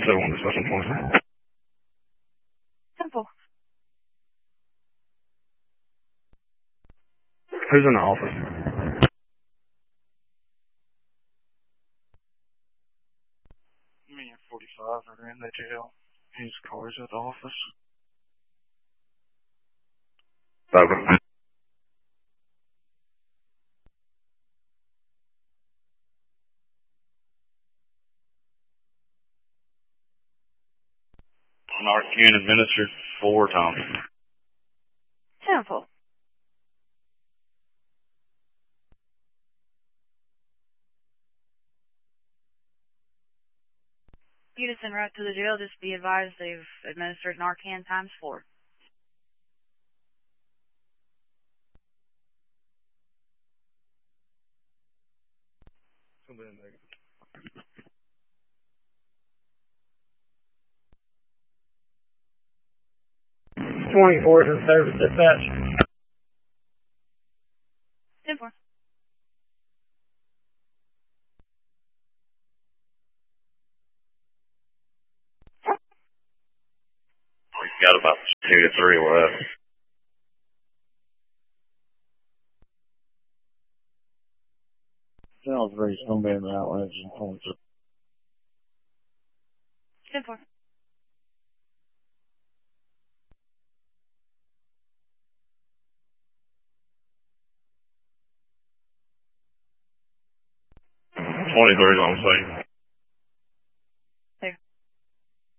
on discussion point. Simple. Who's in the office? Me and 45 are in the jail. His car's at the office. Okay. Narcan administered 4 times. Simple. Unison route to the jail. Just be advised they've administered Narcan times 4. Somebody negative. 24 is in service dispatch. Simple. We've got about 2 to 3 left. Sounds very somebody in the outlets and points. Simple. $23 on site.